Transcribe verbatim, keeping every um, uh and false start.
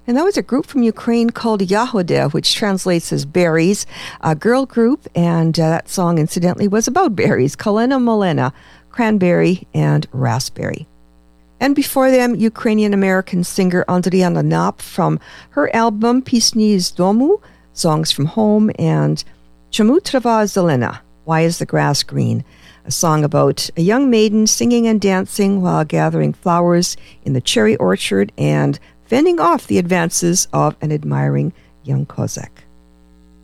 And that was a group from Ukraine called Yahoda, which translates as berries, a girl group, and uh, that song, incidentally, was about berries, Kalena Malena, cranberry and raspberry. And before them, Ukrainian-American singer Andriana Knop from her album Pisni z Domu, Songs from Home, and Czemu Trawa Zelena, Why is the Grass Green? A song about a young maiden singing and dancing while gathering flowers in the cherry orchard and fending off the advances of an admiring young Cossack.